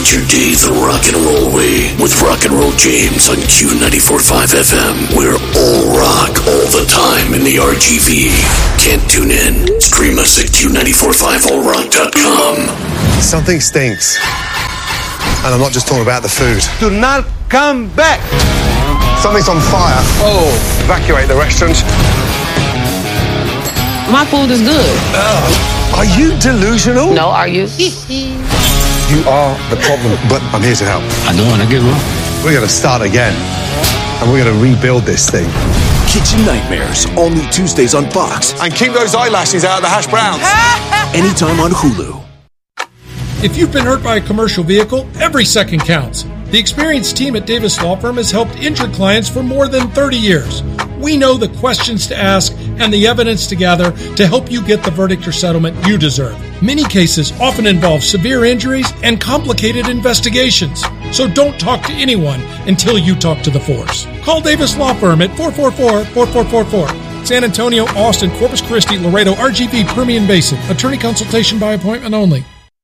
your day the rock and roll way with Rock and Roll James on Q94.5 FM. We're all rock all the time in the RGV. Can't tune in? Stream us at Q945allrock.com. Something stinks. And I'm not just talking about the food. Do not come back. Something's on fire. Oh, evacuate the restaurant. My food is good. Are you delusional? No, are you? You are the problem, but I'm here to help. I don't want to give up. We're going to start again, and we're going to rebuild this thing. Kitchen Nightmares, all new Tuesdays on Fox. And keep those eyelashes out of the hash browns. Anytime on Hulu. If you've been hurt by a commercial vehicle, every second counts. The experienced team at Davis Law Firm has helped injured clients for more than 30 years. We know the questions to ask and the evidence to gather to help you get the verdict or settlement you deserve. Many cases often involve severe injuries and complicated investigations. So don't talk to anyone until you talk to the force. Call Davis Law Firm at 444-4444. San Antonio, Austin, Corpus Christi, Laredo, RGV, Permian Basin. Attorney consultation by appointment only.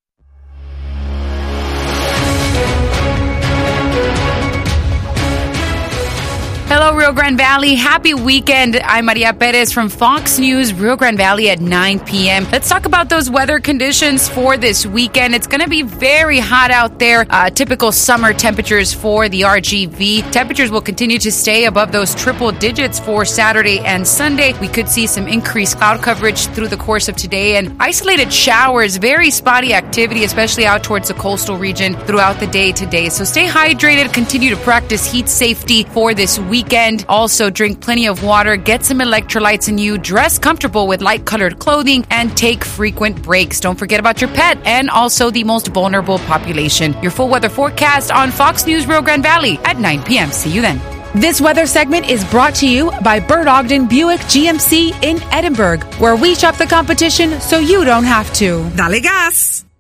Hello, Rio Grande Valley. Happy weekend. I'm Maria Perez from Fox News, Rio Grande Valley at 9 p.m. Let's talk about those weather conditions for this weekend. It's going to be very hot out there. Typical summer temperatures for the RGV. Temperatures will continue to stay above those triple digits for Saturday and Sunday. We could see some increased cloud coverage through the course of today and isolated showers, very spotty activity, especially out towards the coastal region throughout the day today. So stay hydrated. Continue to practice heat safety for this weekend. Also, drink plenty of water, get some electrolytes in you, dress comfortable with light-colored clothing, and take frequent breaks. Don't forget about your pet and also the most vulnerable population. Your full weather forecast on Fox News Rio Grande Valley at 9 p.m. See you then. This weather segment is brought to you by Bert Ogden Buick GMC in Edinburgh, where we shop the competition so you don't have to. Dale gas!